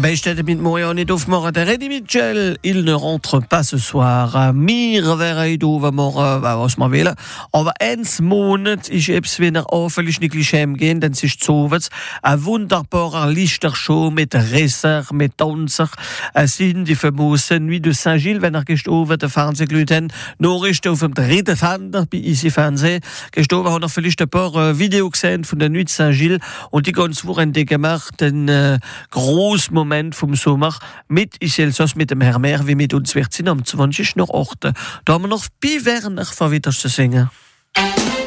Ben, je t'ai mit moi on est auf morgen der Eddie Mitchell, il ne rentre pas ce soir. Mir wäre do va morgen, was ma will. Aber eins Monat ist ebs wenn auffällig nicht gleich gehen, dann ist so was. Ein wunderbarer Lichtershow mit Resser, mit Tanzer. Es sind die famose Nuit de Saint-Gilles, wenn gestoven der Fernsehglüten. Nachrichten auf dem dritten Fender bei Easy Fernsehen. Gestoven hat vielleicht ein paar Videos gesehen von der Nuit de Saint-Gilles und die ganz Wochenende gemacht. Ein großer Moment vom Sommer mit Elsass, mit dem Herr Mehr, wie mit uns wird sind am 20. noch 8. Da haben wir noch bei Werner von wieder zu singen.